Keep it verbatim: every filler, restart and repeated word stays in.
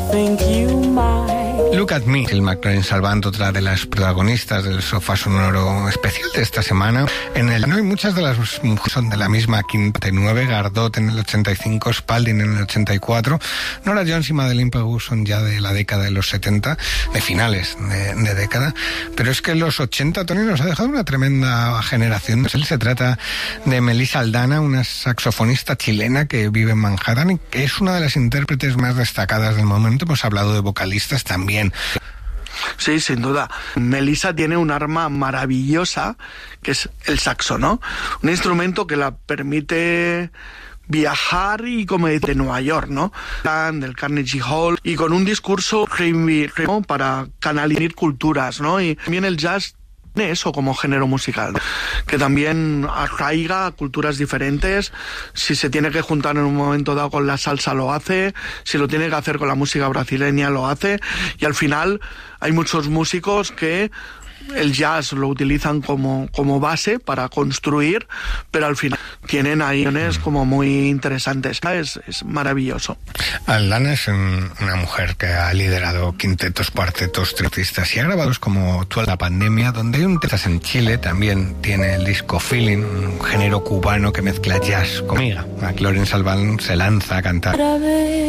think you might. Look at Me, el McLaren Salvant, otra de las protagonistas del sofá sonoro especial de esta semana. En el no hay muchas de las mujeres son de la misma quinta y nueve, Gardot en el ochenta y cinco, Spalding en el ochenta y cuatro, Nora Jones y Madeleine Peyroux son ya de la década de los setenta, de finales de, de década, pero es que en los ochenta Tony nos ha dejado una tremenda generación. Se trata de Melissa Aldana, una saxofonista chilena que vive en Manhattan y que es una de las intérpretes más destacadas del momento. Hemos hablado de vocalistas también. Sí, sin duda. Melissa tiene un arma maravillosa, que es el saxo, ¿no? Un instrumento que la permite viajar y como de Nueva York, ¿no? Del Carnegie Hall y con un discurso para canalizar culturas, ¿no? Y también el jazz eso como género musical, que también arraiga a culturas diferentes. Si se tiene que juntar en un momento dado con la salsa lo hace, si lo tiene que hacer con la música brasileña lo hace, y al final hay muchos músicos que el jazz lo utilizan como, como base para construir, pero al final tienen ahí como muy interesantes. Es, es maravilloso. Aldana es un, una mujer que ha liderado quintetos, cuartetos, tristas y ha grabado como Toda la Pandemia, donde hay un tetas en Chile. También tiene el disco Feeling, un género cubano que mezcla jazz con miga. McLaren Salvant se lanza a cantar.